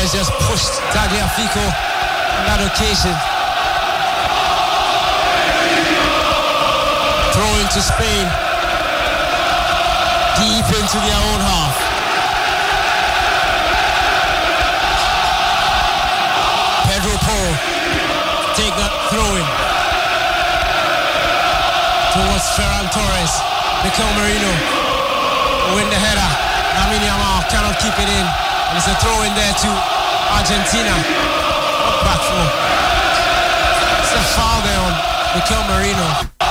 Torres just pushed Tagliafico on that occasion. Throw into Spain. Deep into their own half. Pedro Porro take that throw in towards Ferran Torres. Mikel Merino win the header. Lamine Yamal cannot keep it in. And it's a throw in there to Argentina. Back four. It's a foul there on Mikel Merino.